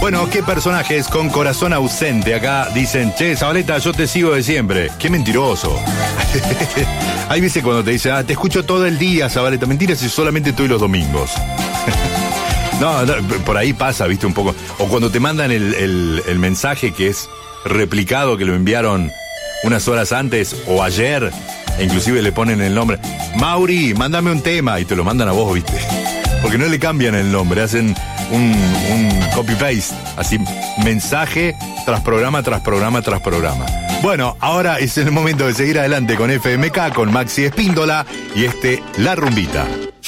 Bueno, ¿qué personajes con corazón ausente? Acá dicen, che, Zabaleta, yo te sigo de siempre. Qué mentiroso. Hay veces cuando te dicen, te escucho todo el día, Zabaleta. Mentira si solamente estoy los domingos. No, por ahí pasa, viste, un poco. O cuando te mandan el mensaje que es replicado, que lo enviaron unas horas antes o ayer, e inclusive le ponen el nombre. Mauri, mándame un tema, y te lo mandan a vos, viste. Porque no le cambian el nombre, hacen un copy-paste, así, mensaje tras programa, tras programa, tras programa. Bueno, ahora es el momento de seguir adelante con FMK, con Maxi Espíndola y La Rumbita.